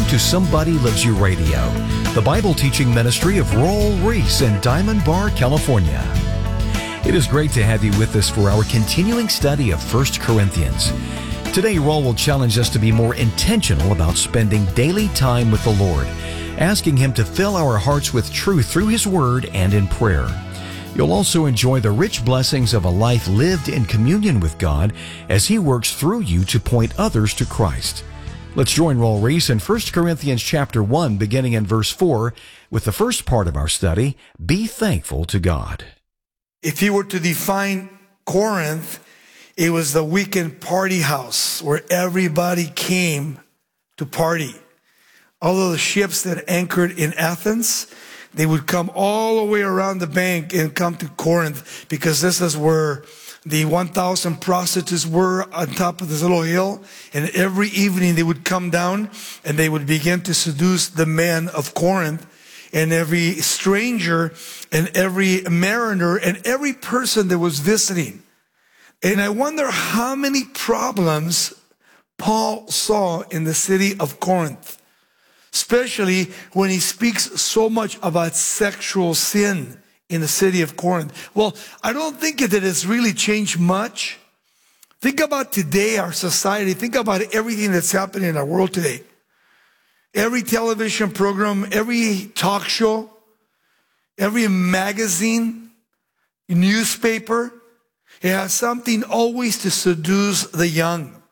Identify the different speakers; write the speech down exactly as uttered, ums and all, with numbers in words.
Speaker 1: Welcome to Somebody Loves You Radio, the Bible teaching ministry of Roel Reese in Diamond Bar, California. It is great to have you with us for our continuing study of First Corinthians. Today, Roel will challenge us to be more intentional about spending daily time with the Lord, asking Him to fill our hearts with truth through His Word and in prayer. You'll also enjoy the rich blessings of a life lived in communion with God as He works through you to point others to Christ. Let's join Roel Reese in First Corinthians chapter one, beginning in verse four, with the first part of our study, Be Thankful to God.
Speaker 2: If you were to define Corinth, it was the weekend party house where everybody came to party. All of the ships that anchored in Athens, they would come all the way around the bank and come to Corinth because this is where the one thousand prostitutes were on top of this little hill. And every evening they would come down and they would begin to seduce the men of Corinth. And every stranger and every mariner and every person that was visiting. And I wonder how many problems Paul saw in the city of Corinth, especially when he speaks so much about sexual sin in the city of Corinth. Well, I don't think that it's really changed much. Think about today, our society. Think about everything that's happening in our world today. Every television program, every talk show, every magazine, newspaper, it has something always to seduce the young.